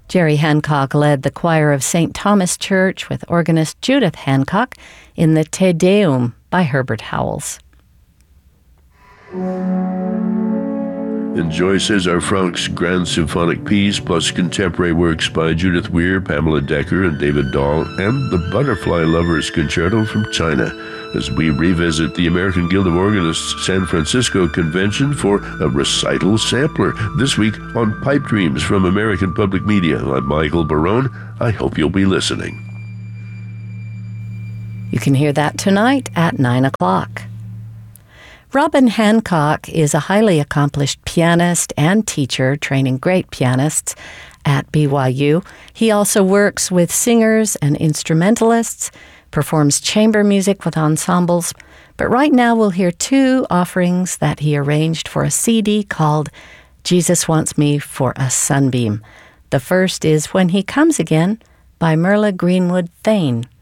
Jerry Hancock led the choir of St. Thomas Church with organist Judith Hancock in the Te Deum by Herbert Howells. Enjoy César Franck's Grand Symphonic Piece, plus contemporary works by Judith Weir, Pamela Decker, and David Dahl, and the Butterfly Lovers Concerto from China, as we revisit the American Guild of Organists San Francisco Convention for a recital sampler. This week on Pipe Dreams from American Public Media. I'm Michael Barone. I hope you'll be listening. You can hear that tonight at 9 o'clock. Robin Hancock is a highly accomplished pianist and teacher training great pianists at BYU. He also works with singers and instrumentalists, performs chamber music with ensembles, but right now we'll hear two offerings that he arranged for a CD called Jesus Wants Me for a Sunbeam. The first is When He Comes Again by Merla Greenwood Thane.